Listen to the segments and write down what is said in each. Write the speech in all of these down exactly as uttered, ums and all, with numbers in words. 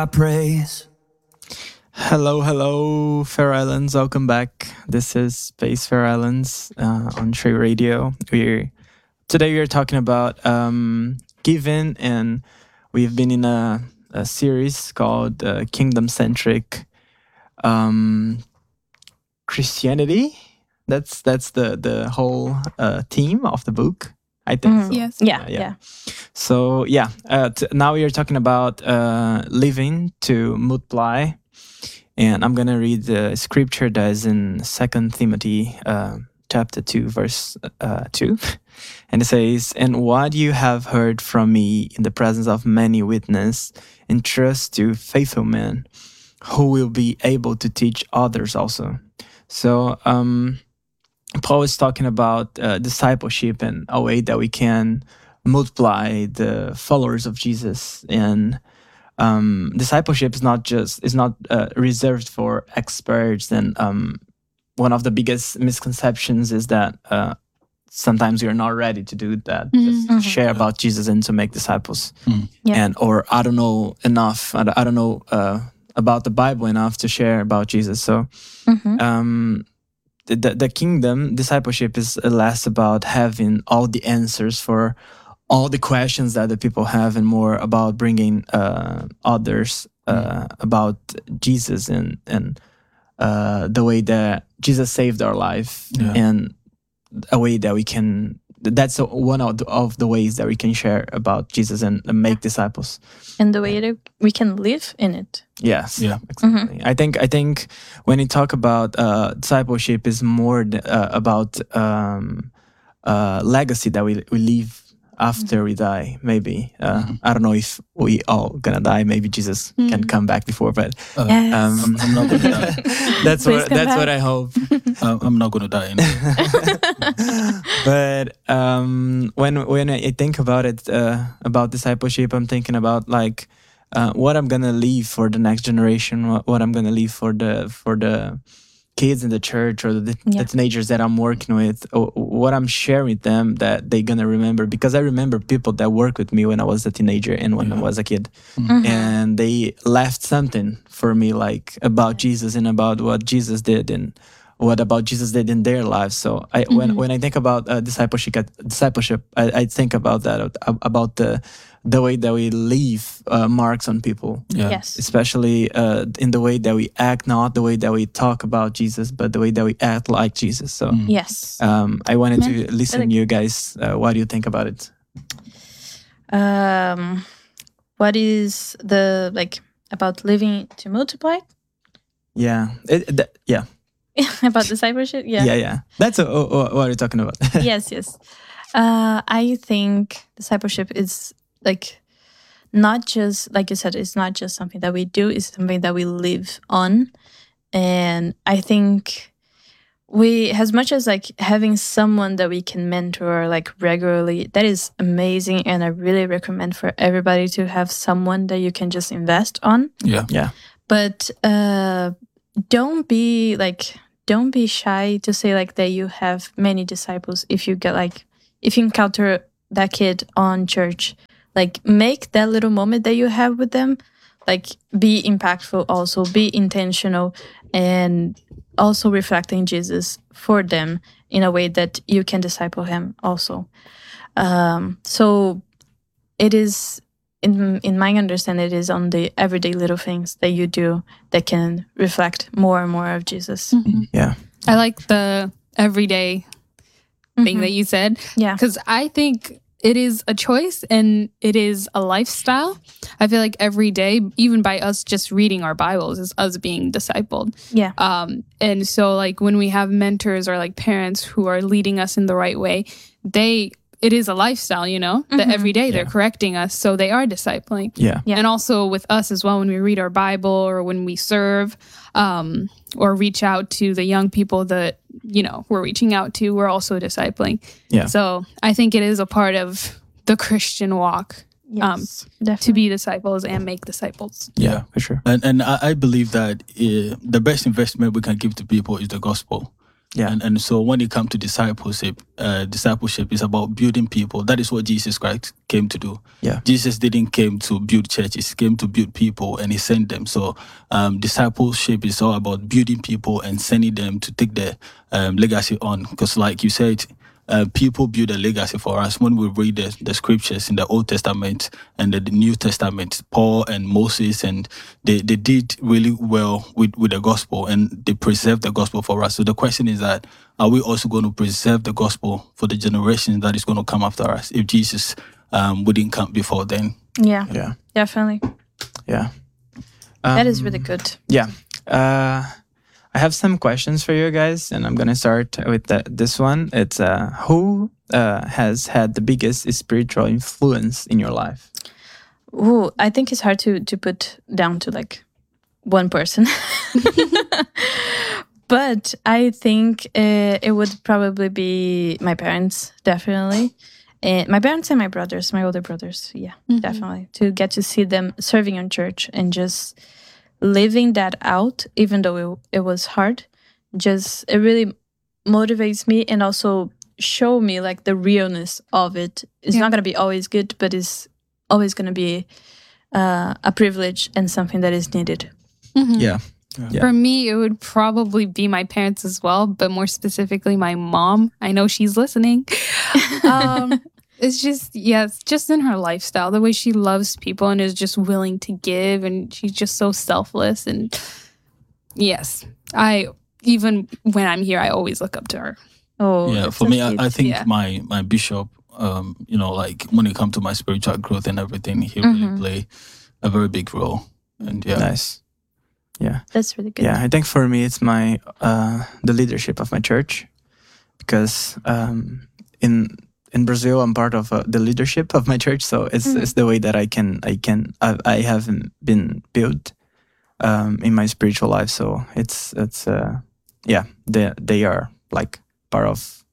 I praise. Hello, hello, Fair Islands. Welcome back. This is Space Fair Islands uh, on Tree Radio. We're today we are talking about um, giving, and we've been in a, a series called uh, Kingdom Centric um, Christianity. That's that's the the whole uh, theme of the book. I think. Mm, so. yes. Yeah, Uh, yeah. So yeah, uh, t- now we are talking about uh, living to multiply, and I'm gonna read the scripture that is in Second Timothy uh, chapter two, verse uh, two, and it says, "And what you have heard from me in the presence of many witnesses, entrust to faithful men, who will be able to teach others also." So um, Paul is talking about uh, discipleship and a way that we can multiply the followers of Jesus. And um, discipleship is not just is not uh, reserved for experts. And um, one of the biggest misconceptions is that uh, sometimes you're not ready to do that. Just Mhm. share about Jesus and to make disciples. Mm. Yeah. And or I don't know enough. I don't, I don't know uh, about the Bible enough to share about Jesus. So. Mhm. Um, the, the kingdom discipleship is less about having all the answers for all the questions that the people have, and more about bringing uh, others uh, about Jesus and and uh, the way that Jesus saved our life, Yeah. and a way that we can. That's one of the, of the ways that we can share about Jesus and, and make disciples. And the way that we can live in it. Yes. Yeah. Exactly. I think I think when you talk about uh, discipleship, is more th- uh, about um, uh, legacy that we we leave after we die. Maybe uh, Mhm. I don't know if we all gonna die. Maybe Jesus can Mhm. come back before, but Uh, Yes. um, I'm, I'm not gonna die. that's Please what come that's what back. I hope. I'm, I'm not gonna die. But um, when when I think about it, uh, about discipleship, I'm thinking about like uh, what I'm gonna leave for the next generation, what, what I'm gonna leave for the for the kids in the church, or the, Yeah. the teenagers that I'm working with, or what I'm sharing with them that they're gonna remember. Because I remember people that worked with me when I was a teenager and when I Yeah. was a kid, Mhm. and they left something for me, like about Jesus and about what Jesus did and what about Jesus did in their lives. So I when Mhm. when I think about uh, discipleship, discipleship, I, I think about that uh, about the the way that we leave uh, marks on people, Yeah. Yes. especially uh, in the way that we act, not the way that we talk about Jesus, but the way that we act like Jesus. So Mm. Yes. um, I wanted Man, to listen to you guys. Uh, what do you think about it? Um, what is the like about living to multiply? Yeah, it, th- yeah, About discipleship? yeah, Yeah. yeah. That's uh, uh, what are you talking about? Yes, yes. Uh, I think discipleship is like not just like you said. It's not just something that we do. It's something that we live on, and I think we, as much as like having someone that we can mentor like regularly, that is amazing, and I really recommend for everybody to have someone that you can just invest on. Yeah. Yeah, But uh, don't be like, don't be shy to say like that you have many disciples. If you get like, if you encounter that kid on church, like make that little moment that you have with them, like be impactful also, be intentional, and also reflecting Jesus for them in a way that you can disciple him also. Um, so it is, in in my understanding, it is on the everyday little things that you do that can reflect more and more of Jesus. yeah, I like the everyday thing Mhm. that you said, Yeah. because I think it is a choice and it is a lifestyle. I feel like every day, even by us just reading our Bibles, is us being discipled. Yeah. Um, and so like when we have mentors or like parents who are leading us in the right way, they it is a lifestyle, you know, that Mhm. every day Yeah. they're correcting us, so they are discipling. yeah, Yeah. And also with us as well, when we read our Bible or when we serve, um, or reach out to the young people that, you know, we're reaching out to, we're also discipling. Yeah. So I think it is a part of the Christian walk Yes. to definitely. be disciples and make disciples. yeah, for sure. And and I, I believe that uh, the best investment we can give to people is the gospel. Yeah. And and so when it comes to discipleship, uh, discipleship is about building people. That is what Jesus Christ came to do. Yeah. Jesus didn't came to build churches; he came to build people, and he sent them. So um, discipleship is all about building people and sending them to take their um, legacy on. Because, like you said, uh, people build a legacy for us. When we read the, the scriptures in the Old Testament and the, the New Testament, Paul and Moses, and they, they did really well with, with the gospel, and they preserved the gospel for us. So the question is that, are we also going to preserve the gospel for the generation that is going to come after us if Jesus um, wouldn't come before then? Yeah, Yeah. definitely. Yeah. That is really Um, good. Yeah. Uh, I have some questions for you guys, and I'm going to start with the, this one. It's uh, who uh, has had the biggest spiritual influence in your life? Ooh, I think it's hard to to put down to like one person. But I think uh, it would probably be my parents, definitely. And my parents and my brothers, my older brothers, yeah, Mhm. definitely. To get to see them serving in church and just living that out, even though it, it was hard, just it really motivates me and also show me like the realness of it. It's Yeah. not going to be always good, but it's always going to be uh, a privilege and something that is needed. Mhm. Yeah. Yeah. For me, it would probably be my parents as well, but more specifically, my mom. I know she's listening. um, it's just, yeah, it's just in her lifestyle, the way she loves people and is just willing to give, and she's just so selfless. And yes, I even when I'm here, I always look up to her. Oh, Yeah, that's for so me, I, cute. I think Yeah. my my bishop, um, you know, like when it comes to my spiritual growth and everything, he really Mhm. play a very big role. And yeah, Nice. Yeah. That's really good. Yeah, I think for me it's my uh, the leadership of my church, because um, in in Brazil I'm part of uh, the leadership of my church, so it's Mhm. it's the way that I can I can I, I haven't been built um, in my spiritual life. So it's it's uh, yeah they they are like part of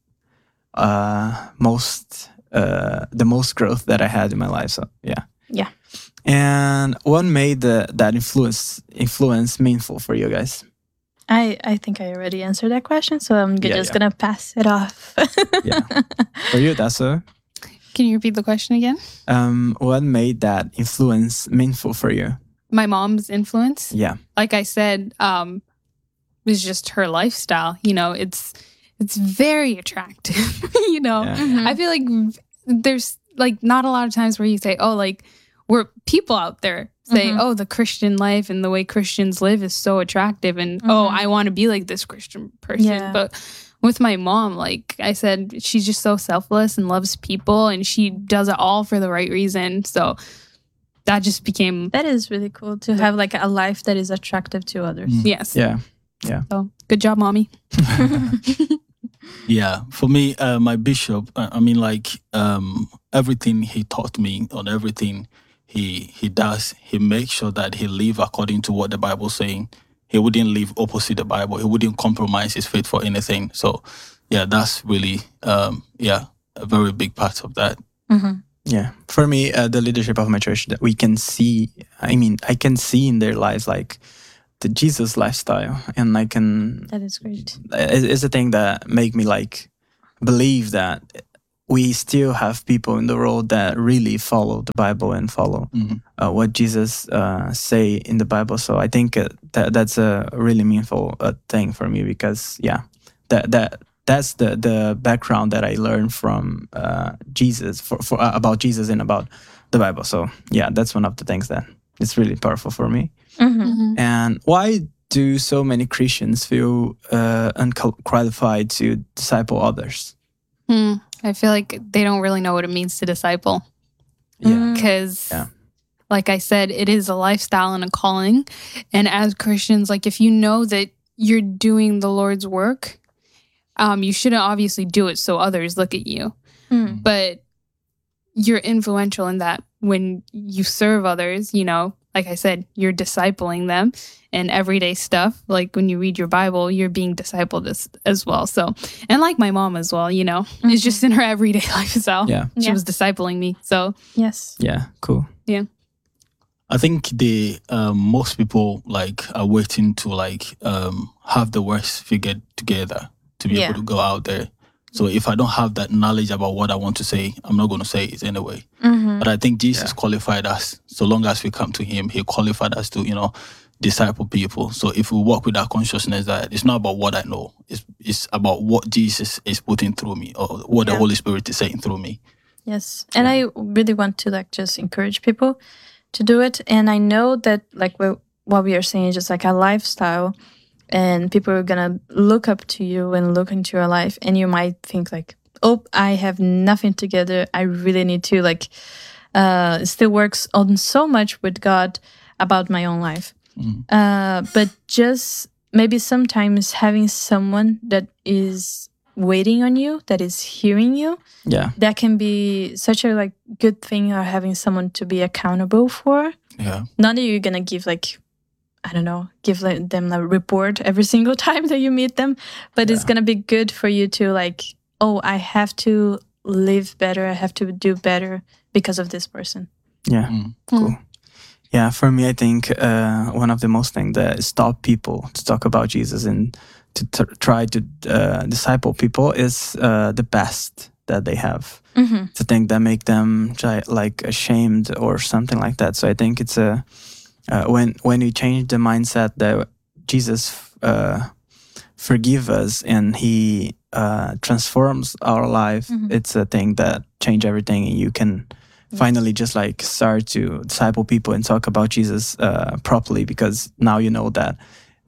uh, most uh, the most growth that I had in my life. So yeah. Yeah. And what made the, that influence influence meaningful for you guys? I, I think I already answered that question, so I'm g- Yeah, just yeah. gonna pass it off. Yeah. For you, that's a Can you repeat the question again? um. What made that influence meaningful for you? My mom's influence. Yeah. Like I said, um, was just her lifestyle. You know, it's it's very attractive. you know, Yeah. Mhm. I feel like there's like not a lot of times where you say, oh, like where people out there say, Mhm. oh, the Christian life and the way Christians live is so attractive, and oh, Mhm. I want to be like this Christian person. Yeah. But with my mom, like I said, she's just so selfless and loves people, and she does it all for the right reason. So that just became That is really cool to have like a life that is attractive to others. Mm. yes. Yeah. So good job, mommy. yeah. For me, uh, my bishop, I, I mean, like um, everything he taught me, on everything he he does, he makes sure that he live according to what the Bible's saying. He wouldn't live opposite the Bible. He wouldn't compromise his faith for anything. So, yeah, that's really um, yeah a very big part of that. Mhm. Yeah. For me, uh, the leadership of my church, that we can see. I mean, I can see in their lives like the Jesus lifestyle, and I can. That is great. It's, it's a thing that make me like believe that we still have people in the world that really follow the Bible and follow Mhm. uh, what Jesus uh, say in the Bible. So I think uh, that that's a really meaningful uh, thing for me, because yeah, that that that's the the background that I learned from uh, Jesus for, for uh, about Jesus and about the Bible. So yeah, that's one of the things that is really powerful for me. Mhm. And why do so many Christians feel uh, unqualified to disciple others? Hmm. I feel like they don't really know what it means to disciple. Yeah. Mm. Because Yeah. like I said, it is a lifestyle and a calling. And as Christians, like if you know that you're doing the Lord's work, um, you shouldn't obviously do it so others look at you. Mm. But you're influential in that when you serve others, you know, like I said, you're discipling them and everyday stuff. Like when you read your Bible, you're being discipled as, as well. So, and like my mom as well, you know, it's just in her everyday lifestyle. Yeah. She Yeah. was discipling me. So, Yes. Yeah. Cool. I think the um, most people like are waiting to like um, have the words figured together to be Yeah. able to go out there. So if I don't have that knowledge about what I want to say, I'm not going to say it anyway. Mhm. But I think Jesus Yeah. qualified us. So long as we come to him, he qualified us to, you know, disciple people. So if we walk with that consciousness that it's not about what I know, it's it's about what Jesus is putting through me, or what the Yeah. Holy Spirit is saying through me. Yes. And I really want to like just encourage people to do it. And I know that like what what we are saying is just like a lifestyle, and people are gonna look up to you and look into your life, and you might think like, oh, I have nothing together. I really need to like uh still works on so much with God about my own life. Mhm. Uh but just maybe sometimes having someone that is waiting on you, that is hearing you, Yeah. that can be such a like good thing, or having someone to be accountable for. Yeah. Not that you're gonna give like, I don't know, give like, them a report every single time that you meet them, but it's Yeah. gonna be good for you to like, oh, I have to live better, I have to do better because of this person. Yeah. Mm. Cool. Yeah, for me, I think uh, one of the most things that stop people to talk about Jesus and to t- try to uh, disciple people is uh, the past that they have. Mm-hmm. To think that make them try, like ashamed or something like that. So I think it's a uh, when when we change the mindset that Jesus uh, forgive us and He uh, transforms our life, Mhm. it's a thing that change everything, and you can finally just like start to disciple people and talk about Jesus uh, properly, because now you know that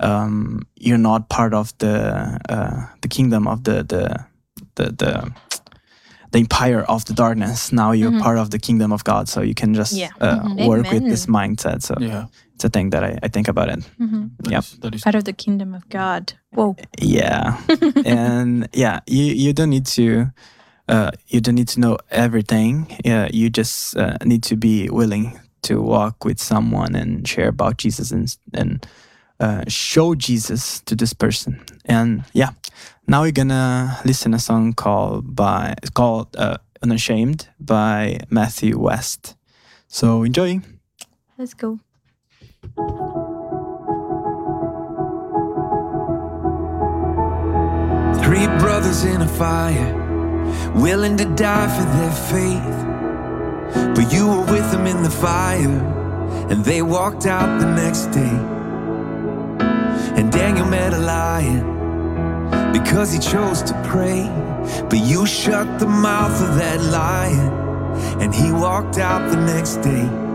um, you're not part of the uh, the kingdom of the the the, the the empire of the darkness. Now you're Mhm. part of the kingdom of God, so you can just Yeah. uh, Mhm. work with Amen. this mindset. So Yeah. it's a thing that I, I think about it. Mm-hmm. That Yep. is- that is Part of the kingdom of God. Whoa. Yeah, and yeah, you you don't need to uh, you don't need to know everything. Yeah, you just uh, need to be willing to walk with someone and share about Jesus and and uh, show Jesus to this person. And yeah, now we're gonna listen a song called by it's called uh, "Unashamed" by Matthew West. So enjoy. Let's go. Three brothers in a fire, willing to die for their faith. But you were with them in the fire, and they walked out the next day. And Daniel met a lion because he chose to pray. But you shut the mouth of that lion, and he walked out the next day.